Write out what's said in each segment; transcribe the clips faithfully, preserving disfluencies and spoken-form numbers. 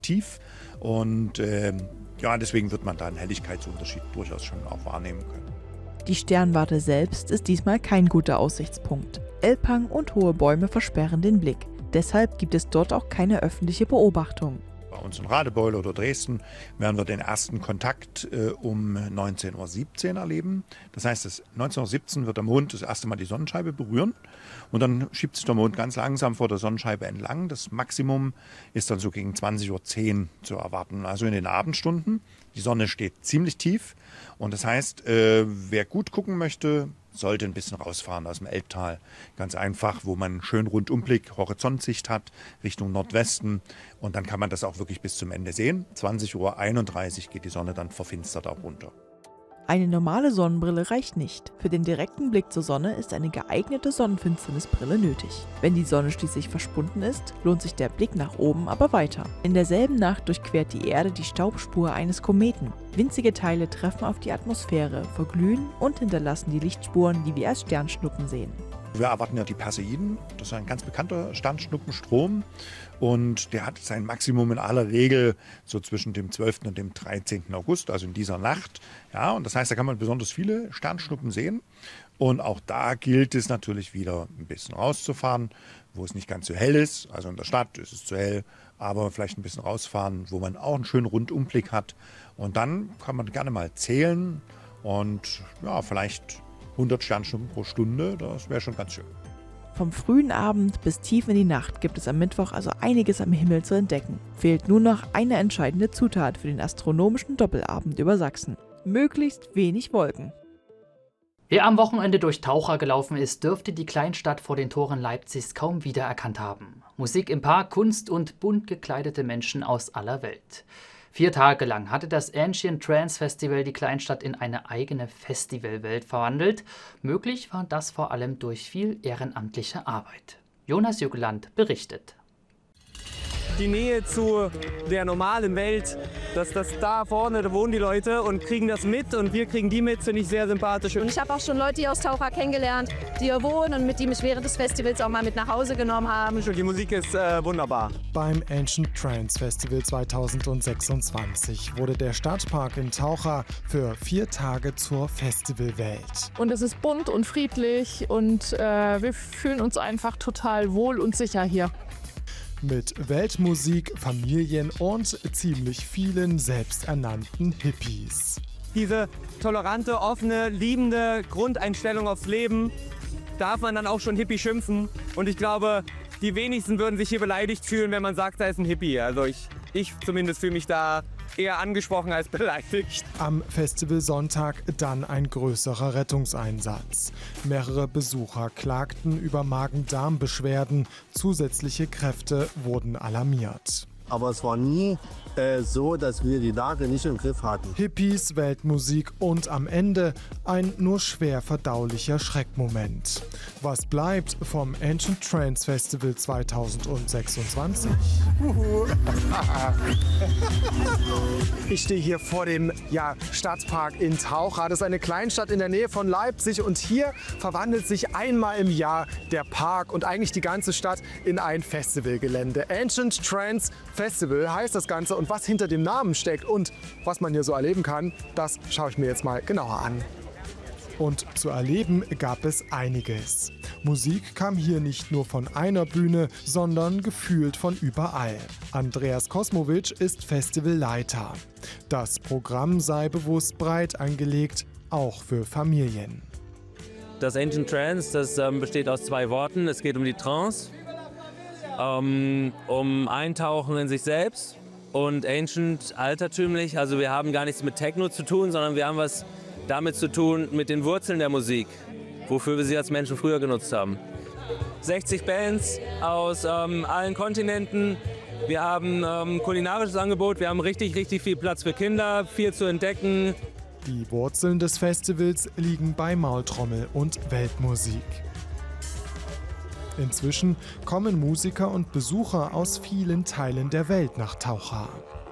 tief und äh, ja, deswegen wird man da einen Helligkeitsunterschied durchaus schon auch wahrnehmen können. Die Sternwarte selbst ist diesmal kein guter Aussichtspunkt. Elbhang und hohe Bäume versperren den Blick. Deshalb gibt es dort auch keine öffentliche Beobachtung. Bei uns in Radebeul oder Dresden werden wir den ersten Kontakt äh, um neunzehn Uhr siebzehn erleben. Das heißt, dass neunzehn Uhr siebzehn wird der Mond das erste Mal die Sonnenscheibe berühren und dann schiebt sich der Mond ganz langsam vor der Sonnenscheibe entlang. Das Maximum ist dann so gegen zwanzig Uhr zehn zu erwarten, also in den Abendstunden. Die Sonne steht ziemlich tief und das heißt, äh, wer gut gucken möchte, sollte ein bisschen rausfahren aus dem Elbtal. Ganz einfach, wo man schön Rundumblick, Horizontsicht hat, Richtung Nordwesten. Und dann kann man das auch wirklich bis zum Ende sehen. zwanzig Uhr einunddreißig geht die Sonne dann verfinstert auch runter. Eine normale Sonnenbrille reicht nicht. Für den direkten Blick zur Sonne ist eine geeignete Sonnenfinsternisbrille nötig. Wenn die Sonne schließlich verschwunden ist, lohnt sich der Blick nach oben aber weiter. In derselben Nacht durchquert die Erde die Staubspur eines Kometen. Winzige Teile treffen auf die Atmosphäre, verglühen und hinterlassen die Lichtspuren, die wir als Sternschnuppen sehen. Wir erwarten ja die Perseiden, das ist ein ganz bekannter Sternschnuppenstrom und der hat sein Maximum in aller Regel so zwischen dem zwölften und dem dreizehnten August, also in dieser Nacht. Ja, und das heißt, da kann man besonders viele Sternschnuppen sehen und auch da gilt es natürlich wieder ein bisschen rauszufahren, wo es nicht ganz so hell ist, also in der Stadt ist es zu hell, aber vielleicht ein bisschen rausfahren, wo man auch einen schönen Rundumblick hat und dann kann man gerne mal zählen und ja, vielleicht hundert Sternschnuppen pro Stunde, das wäre schon ganz schön. Vom frühen Abend bis tief in die Nacht gibt es am Mittwoch also einiges am Himmel zu entdecken. Fehlt nur noch eine entscheidende Zutat für den astronomischen Doppelabend über Sachsen. Möglichst wenig Wolken. Wer am Wochenende durch Taucha gelaufen ist, dürfte die Kleinstadt vor den Toren Leipzigs kaum wiedererkannt haben. Musik im Park, Kunst und bunt gekleidete Menschen aus aller Welt. Vier Tage lang hatte das Ancient Trance Festival die Kleinstadt in eine eigene Festivalwelt verwandelt. Möglich war das vor allem durch viel ehrenamtliche Arbeit. Jonas Jügeland berichtet. Die Nähe zu der normalen Welt, dass das da vorne, da wohnen die Leute und kriegen das mit und wir kriegen die mit, finde ich sehr sympathisch. Und ich habe auch schon Leute hier aus Taucha kennengelernt, die hier wohnen und mit die mich während des Festivals auch mal mit nach Hause genommen haben. Und die Musik ist äh, wunderbar. Beim Ancient Trance Festival zweitausendsechsundzwanzig wurde der Stadtpark in Taucha für vier Tage zur Festivalwelt. Und es ist bunt und friedlich und äh, wir fühlen uns einfach total wohl und sicher hier. Mit Weltmusik, Familien und ziemlich vielen selbsternannten Hippies. Diese tolerante, offene, liebende Grundeinstellung aufs Leben darf man dann auch schon Hippie schimpfen. Und ich glaube, die wenigsten würden sich hier beleidigt fühlen, wenn man sagt, da ist ein Hippie. Also ich, ich zumindest fühle mich da eher angesprochen als beleidigt. Am Festivalsonntag dann ein größerer Rettungseinsatz. Mehrere Besucher klagten über Magen-Darm-Beschwerden. Zusätzliche Kräfte wurden alarmiert. Aber es war nie äh, so, dass wir die Lage nicht im Griff hatten. Hippies, Weltmusik und am Ende ein nur schwer verdaulicher Schreckmoment. Was bleibt vom Ancient Trance Festival zweitausendsechsundzwanzig? Ich stehe hier vor dem ja, Stadtpark in Taucha. Das ist eine Kleinstadt in der Nähe von Leipzig und hier verwandelt sich einmal im Jahr der Park und eigentlich die ganze Stadt in ein Festivalgelände. Ancient Trance Festival heißt das Ganze und was hinter dem Namen steckt und was man hier so erleben kann, das schaue ich mir jetzt mal genauer an. Und zu erleben gab es einiges. Musik kam hier nicht nur von einer Bühne, sondern gefühlt von überall. Andreas Kosmowitsch ist Festivalleiter. Das Programm sei bewusst breit angelegt, auch für Familien. Das Ancient Trance, das ähm, besteht aus zwei Worten. Es geht um die Trance, ähm, um Eintauchen in sich selbst und Ancient, altertümlich. Also wir haben gar nichts mit Techno zu tun, sondern wir haben was damit zu tun mit den Wurzeln der Musik, wofür wir sie als Menschen früher genutzt haben. sechzig Bands aus ähm, allen Kontinenten. Wir haben ähm, kulinarisches Angebot, wir haben richtig, richtig viel Platz für Kinder, viel zu entdecken. Die Wurzeln des Festivals liegen bei Maultrommel und Weltmusik. Inzwischen kommen Musiker und Besucher aus vielen Teilen der Welt nach Taucha.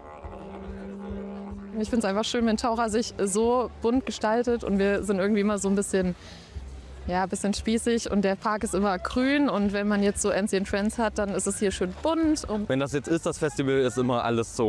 Ich finde es einfach schön, wenn Taucha sich so bunt gestaltet und wir sind irgendwie immer so ein bisschen ja, ein bisschen spießig und der Park ist immer grün und wenn man jetzt so Ancient Trends hat, dann ist es hier schön bunt. Und wenn das jetzt ist, das Festival, ist immer alles so